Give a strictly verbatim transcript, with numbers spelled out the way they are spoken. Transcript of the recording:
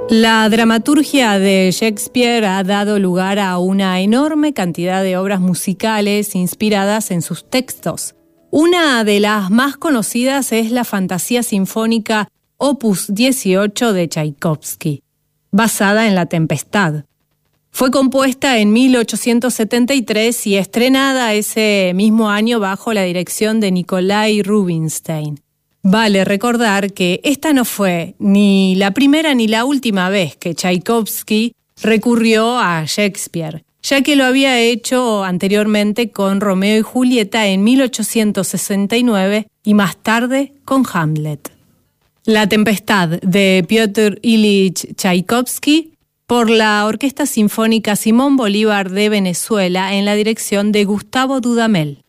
La dramaturgia de Shakespeare ha dado lugar a una enorme cantidad de obras musicales inspiradas en sus textos. Una de las más conocidas es la Fantasía Sinfónica Opus dieciocho de Tchaikovsky, basada en La Tempestad. Fue compuesta en mil ochocientos setenta y tres y estrenada ese mismo año bajo la dirección de Nikolai Rubinstein. Vale recordar que esta no fue ni la primera ni la última vez que Tchaikovsky recurrió a Shakespeare, ya que lo había hecho anteriormente con Romeo y Julieta en mil ochocientos sesenta y nueve y más tarde con Hamlet. La Tempestad de Piotr Ilich Tchaikovsky por la Orquesta Sinfónica Simón Bolívar de Venezuela en la dirección de Gustavo Dudamel.